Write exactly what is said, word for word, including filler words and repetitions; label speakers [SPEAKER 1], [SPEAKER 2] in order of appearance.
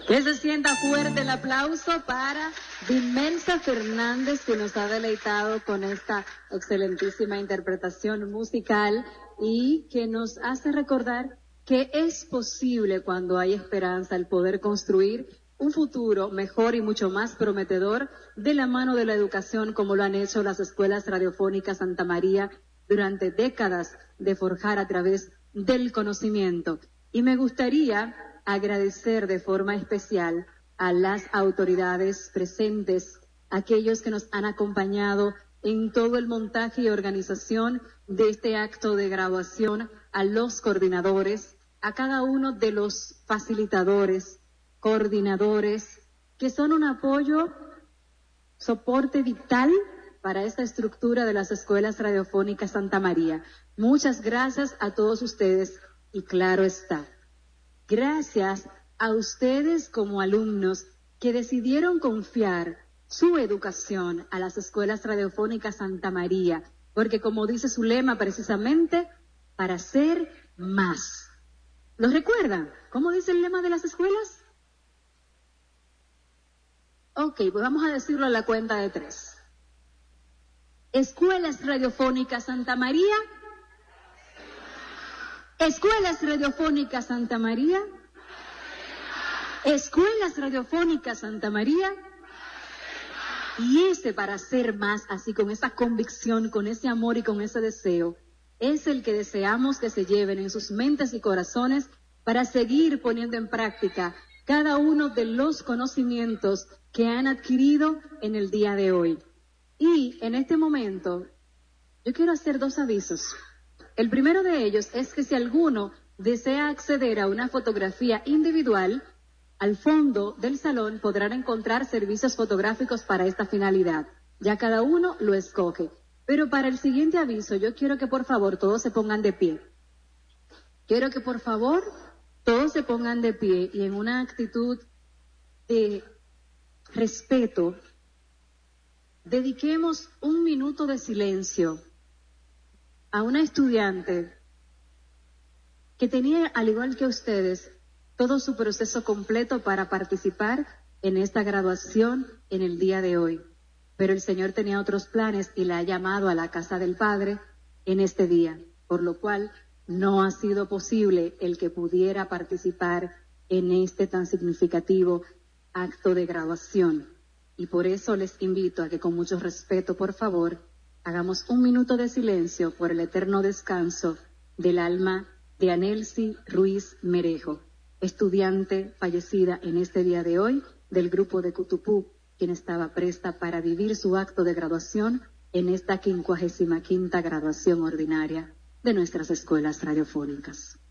[SPEAKER 1] Que se sienta fuerte el aplauso para Dimensa Fernández, que nos ha deleitado con esta excelentísima interpretación musical y que nos hace recordar que es posible, cuando hay esperanza, el poder construir un futuro mejor y mucho más prometedor de la mano de la educación, como lo han hecho las escuelas radiofónicas Santa María durante décadas de forjar a través del conocimiento. Y me gustaría agradecer de forma especial a las autoridades presentes, aquellos que nos han acompañado en todo el montaje y organización de este acto de graduación, a los coordinadores, a cada uno de los facilitadores, coordinadores, que son un apoyo, soporte vital para esta estructura de las escuelas radiofónicas Santa María. Muchas gracias a todos ustedes y claro está, gracias a ustedes como alumnos que decidieron confiar su educación a las escuelas radiofónicas Santa María, porque como dice su lema precisamente, para ser más. ¿Lo recuerdan? ¿Cómo dice el lema de las escuelas? Ok, pues vamos a decirlo a la cuenta de tres. Escuelas Radiofónicas Santa María. Escuelas Radiofónicas Santa María. Escuelas Radiofónicas Santa María. Y ese para ser más, así con esa convicción, con ese amor y con ese deseo, es el que deseamos que se lleven en sus mentes y corazones para seguir poniendo en práctica cada uno de los conocimientos que han adquirido en el día de hoy. Y en este momento, yo quiero hacer dos avisos. El primero de ellos es que si alguno desea acceder a una fotografía individual, al fondo del salón podrán encontrar servicios fotográficos para esta finalidad. Ya cada uno lo escoge. Pero para el siguiente aviso, yo quiero que por favor todos se pongan de pie. Quiero que por favor todos se pongan de pie y en una actitud de respeto, dediquemos un minuto de silencio a una estudiante que tenía, al igual que ustedes, todo su proceso completo para participar en esta graduación en el día de hoy. Pero el Señor tenía otros planes y la ha llamado a la casa del Padre en este día, por lo cual no ha sido posible el que pudiera participar en este tan significativo acto de graduación. Y por eso les invito a que con mucho respeto, por favor, hagamos un minuto de silencio por el eterno descanso del alma de Anelsi Ruiz Merejo, estudiante fallecida en este día de hoy del grupo de Cutupú, quien estaba presta para vivir su acto de graduación en esta quincuagésima quinta graduación ordinaria de nuestras escuelas radiofónicas.